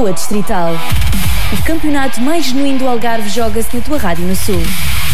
Rua Distrital. O campeonato mais genuíno do Algarve joga-se na tua rádio no Sul.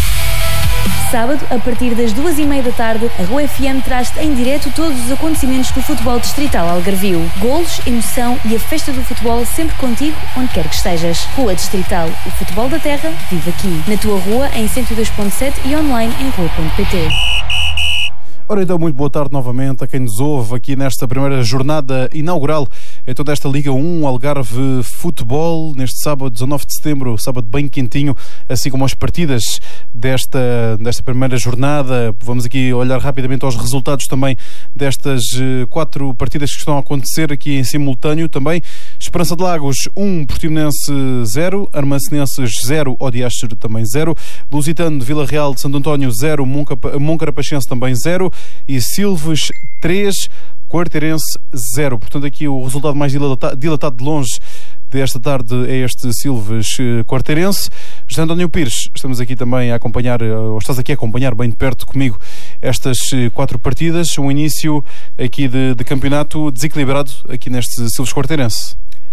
Sábado, a partir das 2h30 da tarde, a Rua FM traz-te em direto todos os acontecimentos do futebol distrital algarvio. Golos, emoção e a festa do futebol sempre contigo, onde quer que estejas. Rua Distrital, o futebol da terra vive aqui. Na tua rua, em 102.7 e online em rua.pt. Ora então, muito boa tarde novamente a quem nos ouve aqui nesta primeira jornada inaugural então desta Liga 1 Algarve Futebol, neste sábado 19 de setembro, sábado bem quentinho, assim como as partidas desta primeira jornada. Vamos aqui olhar rapidamente aos resultados também destas 4 partidas que estão a acontecer aqui em simultâneo também. Esperança de Lagos 1, Portimonense 0, Armacenenses 0, Odiastre também 0, Lusitano de Vila Real de Santo António 0, Moncarapachense também 0 e Silves 3, Quarteirense 0. Portanto, aqui o resultado mais dilatado de longe desta tarde é este Silves Quarteirense. José António Pires, estamos aqui também a acompanhar, ou estás aqui a acompanhar bem de perto comigo estas 4 partidas, um início aqui de campeonato desequilibrado aqui neste Silves Quarteirense.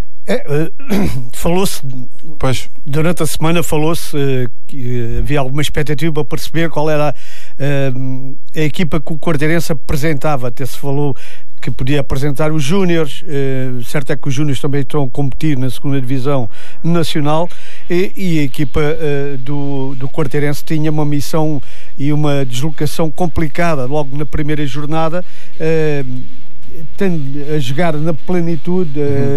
Falou-se, durante a semana que havia alguma expectativa para perceber qual era a equipa que o Quarteirense apresentava. Até se falou que podia apresentar os júniores, certo é que os júniores também estão a competir na segunda divisão nacional, e a equipa do Quarteirense tinha uma missão e uma deslocação complicada logo na primeira jornada, tendo a jogar na plenitude,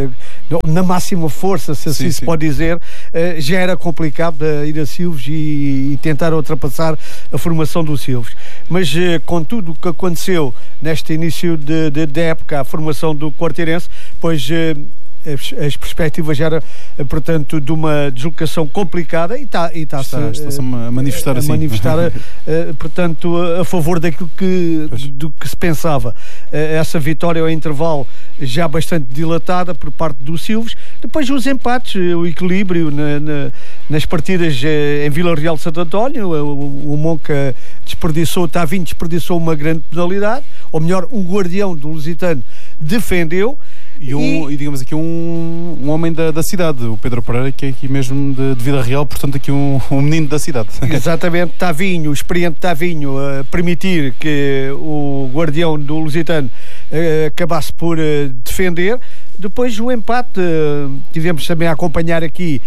na máxima força, se assim se pode dizer. Já era complicado ir a Silves e tentar ultrapassar a formação do Silves, mas com tudo o que aconteceu neste início de época, a formação do Quarteirense, pois as perspectivas já eram, portanto, de uma deslocação complicada, e está-se a manifestar portanto, a favor daquilo do que se pensava. Essa vitória ao intervalo já bastante dilatada por parte do Silves. Depois os empates, o equilíbrio nas partidas em Vila Real de Santo António. O Monca Tavinho desperdiçou uma grande penalidade, ou melhor, o guardião do Lusitano defendeu. E digamos aqui um homem da cidade, o Pedro Pereira, que é aqui mesmo de Vila Real, portanto aqui um menino da cidade. Exatamente, o experiente Tavinho, a permitir que o guardião do Lusitano acabasse por defender. Depois o empate, tivemos também a acompanhar aqui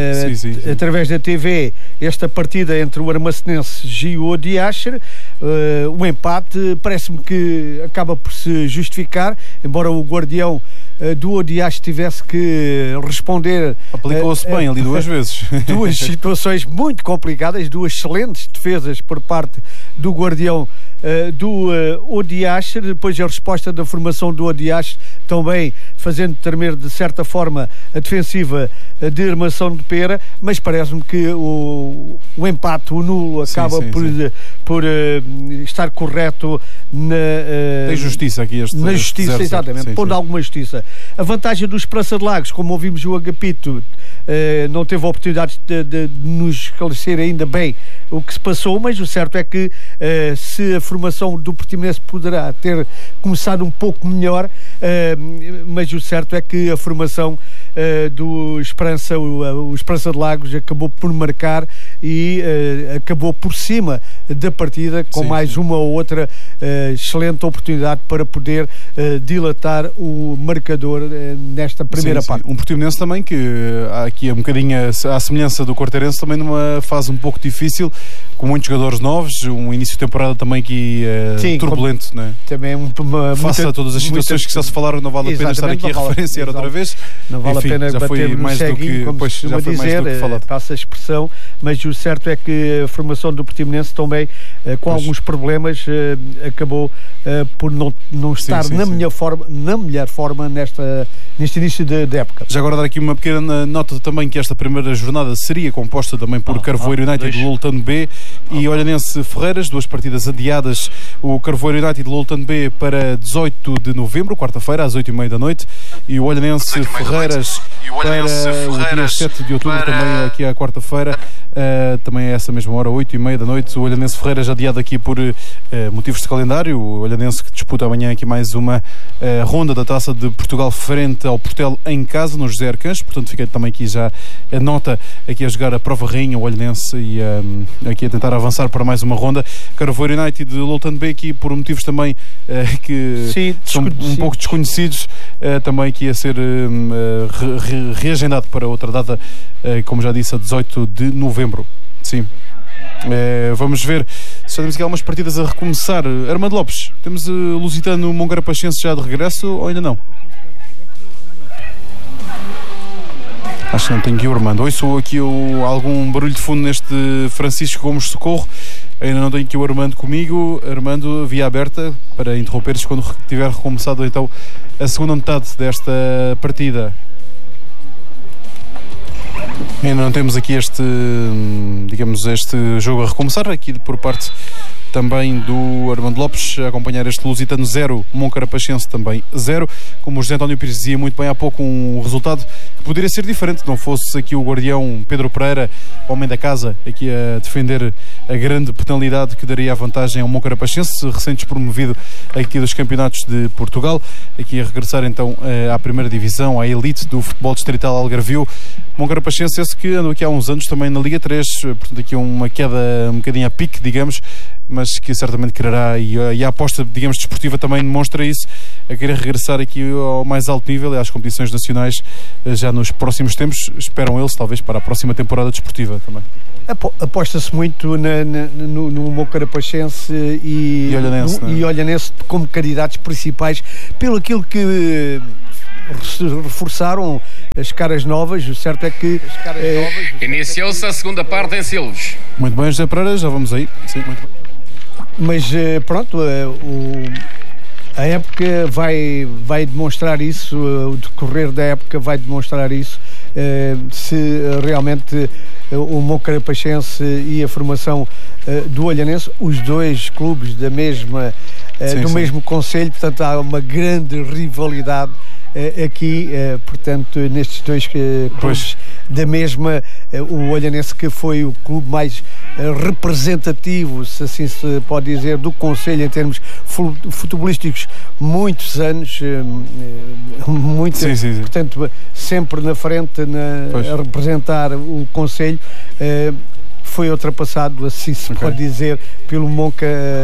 através da TV esta partida entre o Armacenenses e o Odiastre. O empate parece-me que acaba por se justificar, embora o guardião do Odiastre tivesse que responder. Aplicou-se bem ali 2 vezes. 2 situações muito complicadas, 2 excelentes defesas por parte do guardião do Odiastre. Depois a resposta da formação do Odiastre também fazendo tremer de certa forma a defensiva de Armação de Pera, mas parece-me que o empate, o nulo, acaba por estar correto tem justiça aqui na justiça, exatamente, pondo alguma justiça. A vantagem do Esperança de Lagos, como ouvimos o Agapito, não teve a oportunidade de nos esclarecer ainda bem o que se passou, mas o certo é que se a formação do Portimonense poderá ter começado um pouco melhor, mas o certo é que a formação do Esperança, o Esperança de Lagos, acabou por marcar e acabou por cima da partida com mais uma ou outra excelente oportunidade para poder dilatar o marcador nesta primeira parte. Um Portimonense também que aqui é um bocadinho à semelhança do Quarteirense, também numa fase um pouco difícil, com muitos jogadores novos, um início de temporada também aqui turbulento, não é? Também face a todas as situações que já se falaram, não vale a pena estar aqui a referenciar outra vez. Não vale a pena bater no ceguinho, como costuma dizer, passa a expressão, mas o certo é que a formação do Portimonense também, com alguns problemas, acabou por não estar na melhor forma neste início de época. Já agora dar aqui uma pequena nota também, que esta primeira jornada seria composta também por Carvoeiro United e Loltano B e Olhanense Ferreiras, 2 partidas adiadas. O Carvoeiro United e Loltano B para 18 de novembro, quarta-feira, às 8h30 da noite, e o Olhanense Ferreiras para o dia 7 de outubro, também aqui à quarta-feira, também a essa mesma hora, 8h30 da noite, o Olhanense Ferreira já adiado aqui por motivos de calendário. O Olhanense que disputa amanhã aqui mais uma ronda da Taça de Portugal frente ao Portel em casa, no José Arcães, portanto fiquei também aqui já a nota aqui a jogar a prova rainha, o Olhanense, e aqui a tentar avançar para mais uma ronda. Carvoeiro United de Loultan B aqui por motivos também que sim, são um pouco desconhecidos, também aqui a ser reagendado para outra data, como já disse, a 18 de novembro. Sim. Vamos ver se já temos aqui algumas partidas a recomeçar. Armando Lopes, temos Lusitano Moncarapachense já de regresso ou ainda não? Acho que não tenho aqui o Armando. Ouço aqui algum barulho de fundo neste Francisco Gomes Socorro. Ainda não tenho aqui o Armando comigo. Armando, via aberta para interromperes quando tiver recomeçado então a segunda metade desta partida. Ainda não temos aqui este jogo a recomeçar, aqui por parte também do Armando Lopes, a acompanhar este Lusitano 0, Moncarapachense também 0. Como o José António Pires dizia muito bem há pouco, um resultado que poderia ser diferente, não fosse aqui o guardião Pedro Pereira, homem da casa, aqui a defender a grande penalidade que daria a vantagem ao Moncarapachense, recente promovido aqui dos campeonatos de Portugal, aqui a regressar então à primeira divisão, à elite do futebol distrital algarvio. Moncarapachense, esse que andou aqui há uns anos também na Liga 3, portanto aqui uma queda um bocadinho a pique, digamos, mas que certamente quererá, e a aposta, digamos, desportiva também demonstra isso, a querer regressar aqui ao mais alto nível e às competições nacionais já nos próximos tempos. Esperam eles, talvez, para a próxima temporada desportiva também. Aposta-se muito no Moncarapachense e Olhanense como candidatos principais pelo aquilo que reforçaram as caras novas. O certo é que iniciou-se a segunda parte em Silves. Muito bem, José Pereira, já vamos aí. Sim, muito bem. Mas pronto, a época vai demonstrar isso, o decorrer da época vai demonstrar isso, se realmente o Moncarapachense e a formação do Olhanense, os dois clubes da mesma, do mesmo concelho, portanto há uma grande rivalidade aqui, portanto, nestes dois clubes da mesma, o Olhanense, que foi o clube mais representativo, se assim se pode dizer, do concelho em termos futebolísticos, muitos anos, portanto, sempre na frente a representar o concelho. Foi ultrapassado, assim se pode dizer, pelo Monca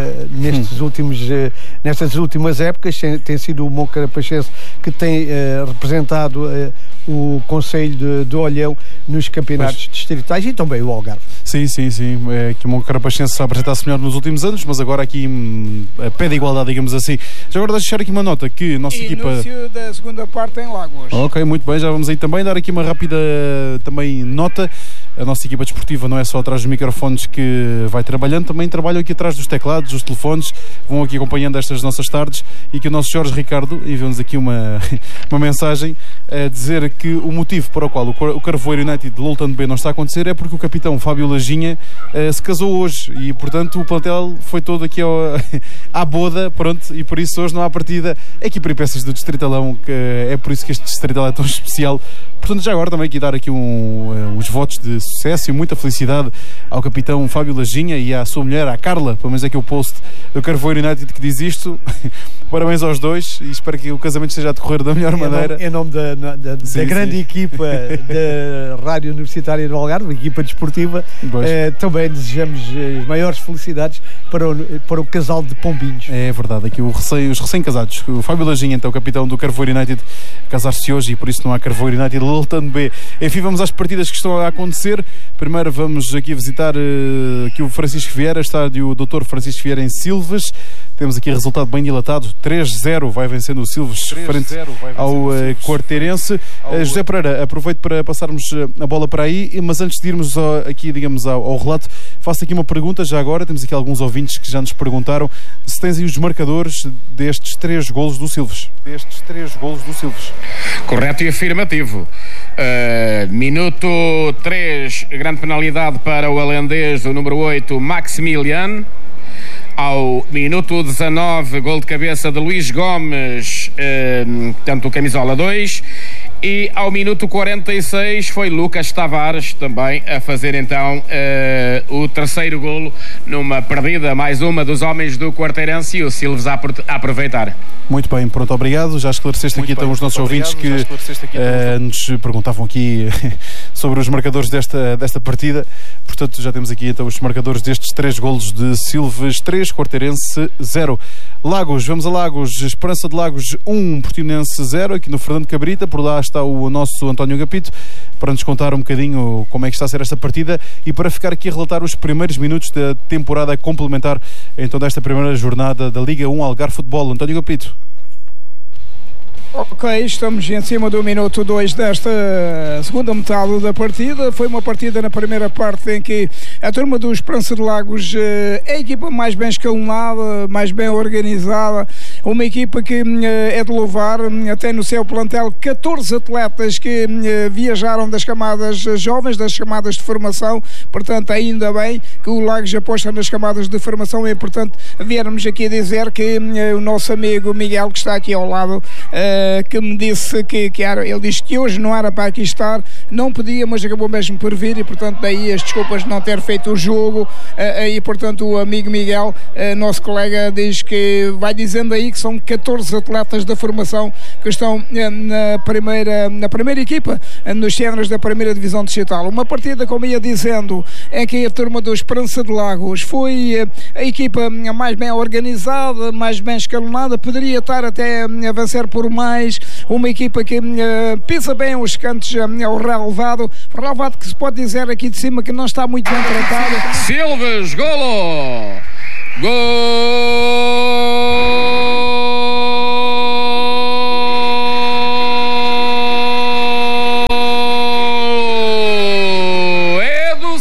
nestas últimas épocas. Tem sido o Moncarapachense que tem representado o concelho de Olhão nos campeonatos distritais e também o Algarve. Sim. É que o Moncarapachense apresentasse melhor nos últimos anos, mas agora aqui a pé de igualdade, digamos assim. Já agora deixar aqui uma nota que a nossa equipa... Inúcio da segunda parte em Láguas. Ok, muito bem, já vamos aí também dar aqui uma rápida também nota. A nossa equipa desportiva não é só atrás dos microfones que vai trabalhando, também trabalham aqui atrás dos teclados, dos telefones, vão aqui acompanhando estas nossas tardes, e que o nosso Jorge Ricardo enviou-nos aqui uma mensagem a dizer que o motivo para o qual o Carvoeiro United de Loultan B não está a acontecer é porque o capitão Fábio Laginha se casou hoje e, portanto, o plantel foi todo aqui à boda, pronto, e por isso hoje não há partida. É aqui peripécias do Distritalão, que é por isso que este Distrital é tão especial. Portanto, já agora também aqui dar aqui uns votos de sucesso e muita felicidade ao capitão Fábio Laginha e à sua mulher, à Carla, pelo menos aqui o post do Carvoeiro United que diz isto. Parabéns aos dois e espero que o casamento esteja a decorrer da melhor maneira. Em nome da grande equipa da Rádio Universitária do Algarve, equipa desportiva, também desejamos as maiores felicidades para o casal de pombinhos. É verdade, aqui os recém-casados. O Fábio Laginha, então, capitão do Carvoeiro United, casar-se hoje e por isso não há Carvoeiro United Loultan B. Enfim, vamos às partidas que estão a acontecer. Primeiro vamos aqui visitar aqui o Francisco Vieira, estádio Dr. Francisco Vieira em Silves. Temos aqui resultado bem dilatado, 3-0 vai vencendo o Silves frente ao Quarteirense. José Pereira, aproveito para passarmos a bola para aí, mas antes de irmos aqui, digamos, ao relato, faço aqui uma pergunta já agora. Temos aqui alguns ouvintes que já nos perguntaram se tens aí os marcadores destes 3 golos do Silves. Correto e afirmativo. Minuto 3, grande penalidade para o holandês, o número 8, Maximilian. Ao minuto 19, gol de cabeça de Luís Gomes, portanto, o camisola 2. E ao minuto 46 foi Lucas Tavares também a fazer então o terceiro golo numa perdida, mais uma dos homens do Quarteirense, e o Silves a aproveitar. Muito bem, pronto, obrigado. Já esclareceste aqui então os nossos ouvintes que nos perguntavam aqui sobre os marcadores desta partida. Portanto, já temos aqui então os marcadores destes 3 golos de Silves 3, Quarteirense 0. Lagos, vamos a Lagos. Esperança de Lagos 1, Portimonense 0, aqui no Fernando Cabrita. Por lá está o nosso António Agapito para nos contar um bocadinho como é que está a ser esta partida e para ficar aqui a relatar os primeiros minutos da temporada complementar então desta primeira jornada da Liga 1 Algarve Futebol. António Agapito. Ok, estamos em cima do minuto 2 desta segunda metade da partida. Foi uma partida na primeira parte em que a turma do Esperança de Lagos é a equipa mais bem escalonada, mais bem organizada, uma equipa que é de louvar. Tem no seu plantel 14 atletas que viajaram das camadas jovens, das camadas de formação. Portanto, ainda bem que o Lagos aposta nas camadas de formação. É importante viermos aqui dizer que o nosso amigo Miguel, que está aqui ao lado, que me disse que ele disse que hoje não era para aqui estar, não podia, mas acabou mesmo por vir, e portanto daí as desculpas de não ter feito o jogo. E portanto o amigo Miguel, nosso colega, diz que vai dizendo aí que são 14 atletas da formação que estão na primeira equipa, nos géneros da primeira divisão distrital. Uma partida, como ia dizendo, em que a turma do Esperança de Lagos foi a equipa mais bem organizada, mais bem escalonada, poderia estar até a vencer por mais. Uma equipa que pisa bem os cantos ao relevado que se pode dizer aqui de cima que não está muito bem tratado. Silves, golo! É do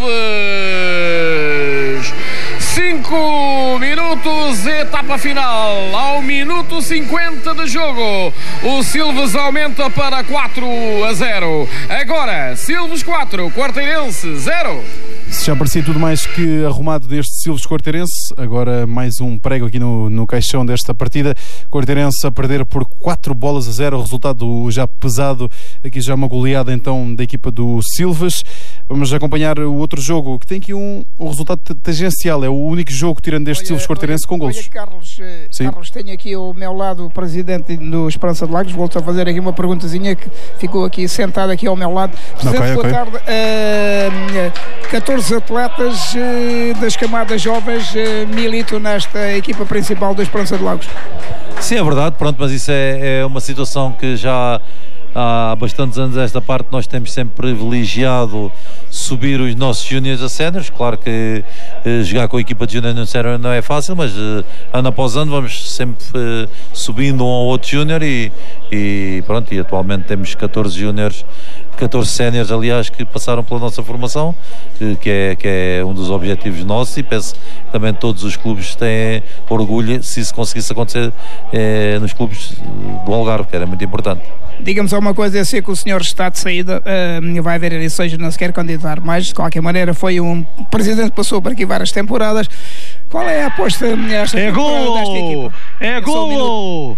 Silves! 5 minutos, etapa final. Ao minuto 50 de jogo, o Silves aumenta para 4-0. Agora, Silves 4, Quarteirense 0. Já parecia tudo mais que arrumado deste Silves Quarteirense. Agora mais um prego aqui no caixão desta partida. Quarteirense a perder por 4-0. Resultado já pesado. Aqui já uma goleada então da equipa do Silves. Vamos acompanhar o outro jogo que tem aqui um resultado tangencial. É o único jogo tirando deste Silves Quarteirense com golos. Carlos, tenho aqui ao meu lado o presidente do Esperança de Lagos. Volto a fazer aqui uma perguntazinha que ficou aqui sentado aqui ao meu lado. Presidente, boa tarde. 14 atletas das camadas jovens militam nesta equipa principal do Esperança de Lagos. Sim, é verdade, pronto, mas isso é uma situação que já há bastantes anos esta parte nós temos sempre privilegiado subir os nossos júniores a séniores. Claro que jogar com a equipa de júnior não é fácil, mas ano após ano vamos sempre subindo um ou outro júnior e pronto, e atualmente temos 14 júniores, 14 séniores, aliás, que passaram pela nossa formação, que é um dos objetivos nossos, e penso que também todos os clubes têm orgulho se isso conseguisse acontecer nos clubes do Algarve, que era muito importante. Diga-me só uma coisa, eu sei que o senhor está de saída, vai haver eleições, não se quer candidatar, mas de qualquer maneira foi um presidente que passou por aqui várias temporadas. Qual é a aposta nesta temporada desta equipa? É golo!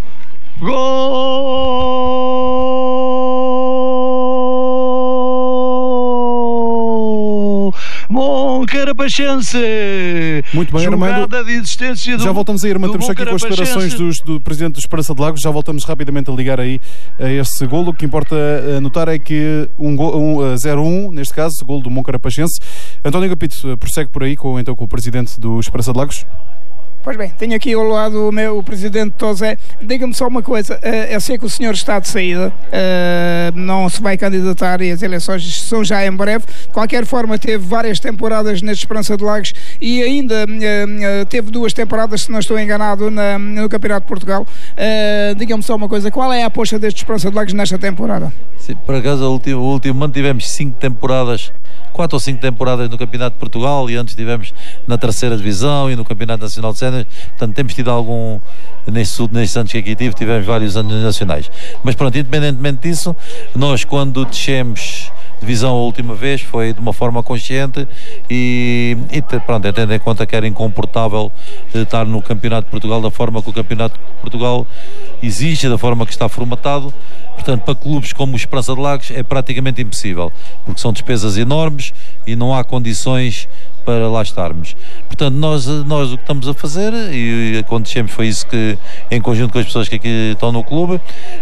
Moncarapachense. Muito bem, Armando. De existência já voltamos aí, Armando. Estamos aqui com as declarações do presidente do Esperança de Lagos. Já voltamos rapidamente a ligar aí a esse golo. O que importa notar é que 0-1, neste caso, golo do Moncarapachense. António Agapito prossegue por aí com o presidente do Esperança de Lagos. Pois bem, tenho aqui ao lado o presidente Tosé. Diga-me só uma coisa, eu sei que o senhor está de saída, não se vai candidatar e as eleições são já em breve. De qualquer forma, teve várias temporadas neste Esperança de Lagos e ainda teve 2 temporadas, se não estou enganado, no Campeonato de Portugal. Diga-me só uma coisa, qual é a aposta deste Esperança de Lagos nesta temporada? Sim, por acaso, o último ano tivemos 5 temporadas, 4 ou 5 temporadas no Campeonato de Portugal, e antes tivemos na 3ª Divisão e no Campeonato Nacional de Séniores. Portanto, temos tido algum, nestes anos que aqui tivemos vários anos nacionais. Mas pronto, independentemente disso, nós quando descemos divisão a última vez foi de uma forma consciente e pronto, tendo em conta que era incomportável estar no Campeonato de Portugal da forma que o Campeonato de Portugal existe, da forma que está formatado. Portanto, para clubes como o Esperança de Lagos é praticamente impossível, porque são despesas enormes e não há condições para lá estarmos. Portanto, nós o que estamos a fazer, e quando dissemos foi isso, que em conjunto com as pessoas que aqui estão no clube,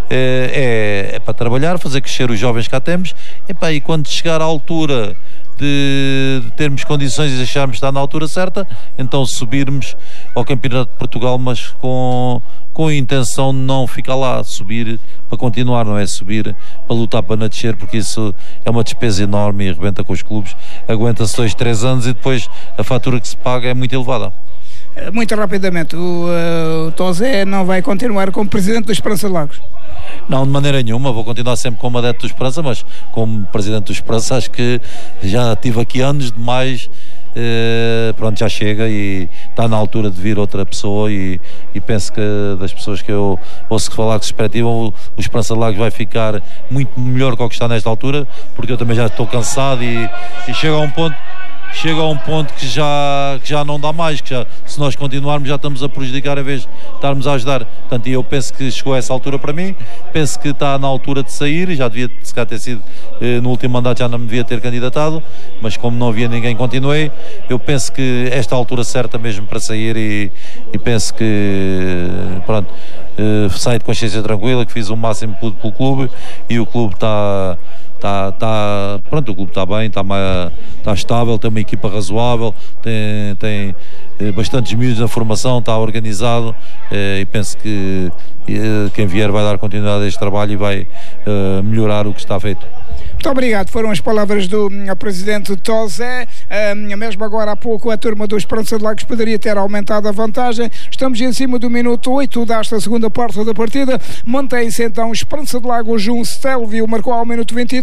é para trabalhar, fazer crescer os jovens que cá temos, e quando chegar à altura de termos condições e acharmos que está na altura certa, então subirmos ao Campeonato de Portugal, mas com a intenção de não ficar lá, subir para continuar, não é subir para lutar para não descer, porque isso é uma despesa enorme e arrebenta com os clubes, aguenta-se 2, 3 anos e depois a fatura que se paga é muito elevada. Muito rapidamente, o Tosé não vai continuar como presidente do Esperança de Lagos? Não, de maneira nenhuma, vou continuar sempre como adepto do Esperança, mas como presidente do Esperança acho que já tive aqui anos demais. Pronto, já chega e está na altura de vir outra pessoa, e penso que das pessoas que eu ouço falar que se expectavam, o Esperança de Lagos vai ficar muito melhor que o que está nesta altura, porque eu também já estou cansado e chega a um ponto que já não dá mais, que já, se nós continuarmos já estamos a prejudicar em vez de estarmos a ajudar. Portanto, eu penso que chegou a essa altura para mim, penso que está na altura de sair, já devia se calhar ter sido no último mandato, já não me devia ter candidatado, mas como não havia ninguém, continuei. Eu penso que esta é a altura certa mesmo para sair, e penso que pronto, saio de consciência tranquila, que fiz o máximo pelo clube, e o clube pronto, o clube está bem, está estável, tem uma equipa razoável, tem bastantes miúdos na formação, está organizado, e penso que quem vier vai dar continuidade a este trabalho e vai melhorar o que está feito. Muito obrigado, foram as palavras do presidente Tosé. Mesmo agora há pouco a turma do Esperança de Lagos poderia ter aumentado a vantagem. Estamos em cima do minuto 8 desta segunda parte da partida. Mantém-se então Esperança de Lagos 1, Stelvio marcou ao minuto 23.